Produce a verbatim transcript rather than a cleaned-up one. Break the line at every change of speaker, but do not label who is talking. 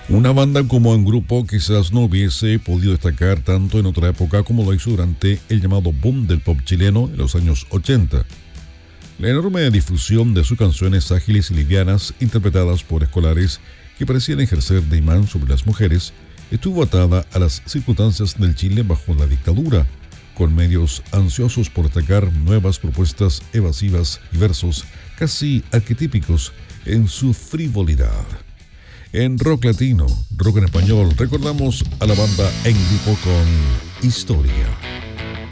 Una banda como un grupo quizás no hubiese podido destacar tanto en otra época como lo hizo durante el llamado boom del pop chileno en los años ochenta. La enorme difusión de sus canciones ágiles y livianas, interpretadas por escolares que parecían ejercer de imán sobre las mujeres, estuvo atada a las circunstancias del Chile bajo la dictadura, con medios ansiosos por destacar nuevas propuestas evasivas y versos casi arquetípicos en su frivolidad. En rock latino, rock en español, recordamos a la banda En Grupo con Historia.